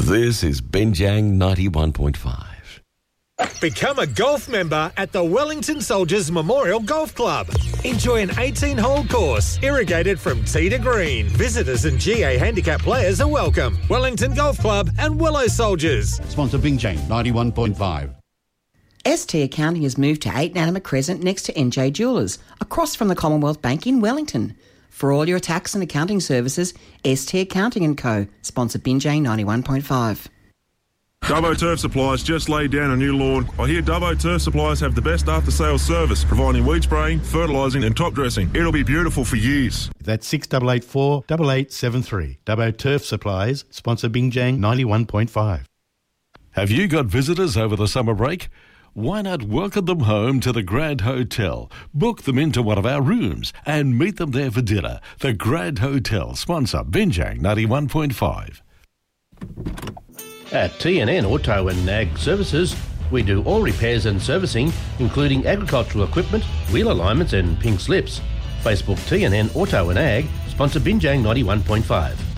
This is Benjang 91.5. Become a golf member at the Wellington Soldiers Memorial Golf Club. Enjoy an 18-hole course, irrigated from tee to green. Visitors and GA handicap players are welcome. Wellington Golf Club and Willow Soldiers. Sponsor Bingjang 91.5. ST Accounting has moved to 8 Nanama Crescent next to NJ Jewellers, across from the Commonwealth Bank in Wellington. For all your tax and accounting services, ST Accounting & Co. Sponsor Binjang 91.5. Dubbo Turf Supplies just laid down a new lawn. I hear Dubbo Turf Supplies have the best after-sales service, providing weed spraying, fertilising and top dressing. It'll be beautiful for years. That's 6884 8873. Dubbo Turf Supplies, sponsor Bingjang 91.5. Have you got visitors over the summer break? Why not welcome them home to the Grand Hotel? Book them into one of our rooms and meet them there for dinner. The Grand Hotel, sponsor Binjang 91.5. At TNN Auto and Ag Services, we do all repairs and servicing, including agricultural equipment, wheel alignments and pink slips. Facebook TNN Auto and Ag, sponsor Binjang 91.5.